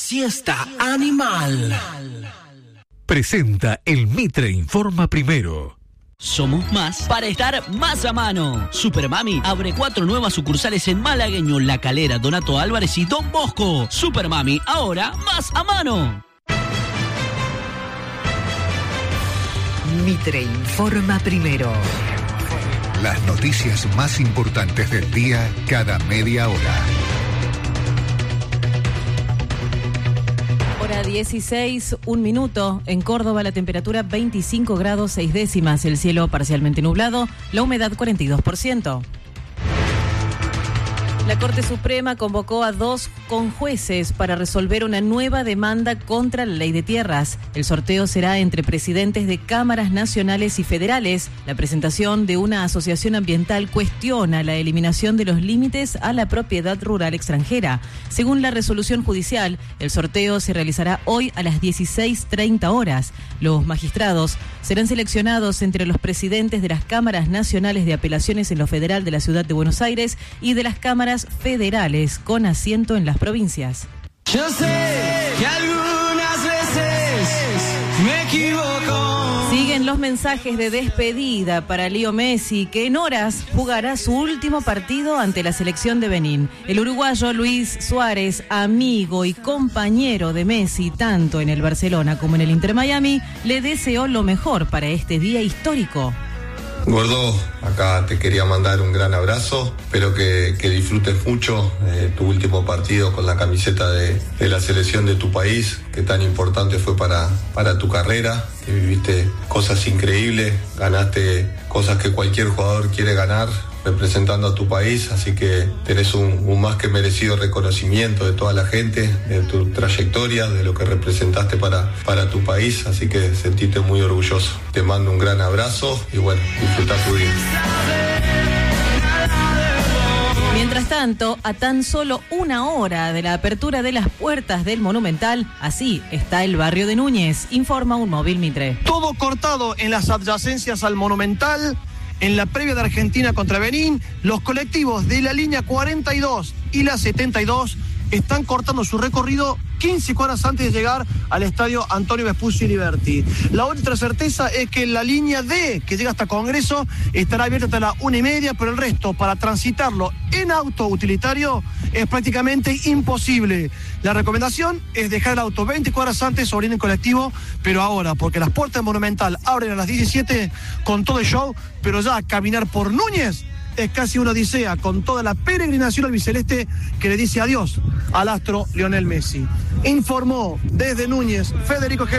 Siesta Animal. Presenta el Mitre Informa Primero. Somos más para estar más a mano. Supermami abre 4 nuevas sucursales en Malagueño, La Calera, Donato Álvarez y Don Bosco. Supermami, ahora más a mano. Mitre Informa Primero. Las noticias más importantes del día cada media hora. Hora 16, 1 minuto. En Córdoba la temperatura 25 grados 6 décimas. El cielo parcialmente nublado. La humedad 42%. La Corte Suprema convocó a 2 conjueces para resolver una nueva demanda contra la ley de tierras. El sorteo será entre presidentes de cámaras nacionales y federales. La presentación de una asociación ambiental cuestiona la eliminación de los límites a la propiedad rural extranjera. Según la resolución judicial, el sorteo se realizará hoy a las 16:30 horas. Los magistrados serán seleccionados entre los presidentes de las cámaras nacionales de apelaciones en lo federal de la Ciudad de Buenos Aires y de las cámaras federales con asiento en las provincias. Yo sé que algunas veces me equivoco. Siguen los mensajes de despedida para Leo Messi, que en horas jugará su último partido ante la selección de Benín. El uruguayo Luis Suárez, amigo y compañero de Messi, tanto en el Barcelona como en el Inter Miami, le deseó lo mejor para este día histórico. Gordo, acá te quería mandar un gran abrazo, espero que disfrutes mucho tu último partido con la camiseta de la selección de tu país, que tan importante fue para tu carrera, que viviste cosas increíbles, ganaste cosas que cualquier jugador quiere ganar representando a tu país, así que tenés un más que merecido reconocimiento de toda la gente, de tu trayectoria, de lo que representaste para tu país, así que sentite muy orgulloso. Te mando un gran abrazo y bueno, disfruta tu día. Mientras tanto, a tan solo 1 hora de la apertura de las puertas del Monumental, así está el barrio de Núñez, informa un móvil Mitre. Todo cortado en las adyacencias al Monumental. En la previa de Argentina contra Benín, los colectivos de la línea 42 y la 72 están cortando su recorrido 15 horas antes de llegar al estadio Antonio Vespucci Liberty. La otra certeza es que la línea D, que llega hasta Congreso, estará abierta hasta las 1:30, pero el resto, para transitarlo en auto utilitario, es prácticamente imposible. La recomendación es dejar el auto 20 horas antes o ir en colectivo, pero ahora, porque las puertas Monumental abren a las 17 con todo el show, pero ya caminar por Núñez es casi una odisea, con toda la peregrinación albiceleste que le dice adiós al astro Lionel Messi. Informó desde Núñez Federico G.